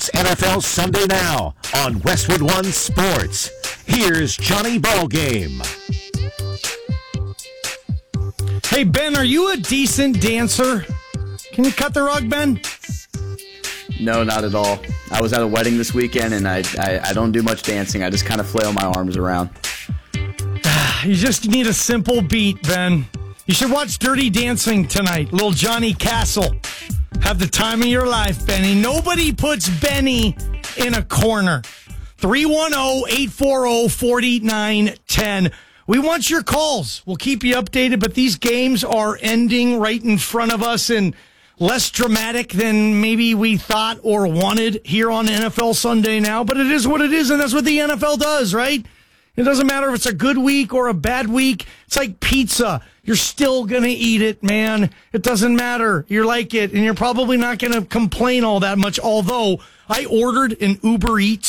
It's NFL Sunday Now on Westwood One Sports. Here's Johnny Ballgame. Hey, Ben, are you a decent dancer? Can you cut the rug, Ben? No, not at all. I was at a wedding this weekend, and I don't do much dancing. I just kind of flail my arms around. You just need a simple beat, Ben. You should watch Dirty Dancing tonight. Little Johnny Castle. Have the time of your life, Benny. Nobody puts Benny in a corner. 310-840-4910. We want your calls. We'll keep you updated, but these games are ending right in front of us and less dramatic than maybe we thought or wanted here on NFL Sunday Now. But it is what it is, and that's what the NFL does, right? It doesn't matter if it's a good week or a bad week. It's like pizza. You're still going to eat it, man. It doesn't matter. You like it, and you're probably not going to complain all that much, although I ordered an Uber Eats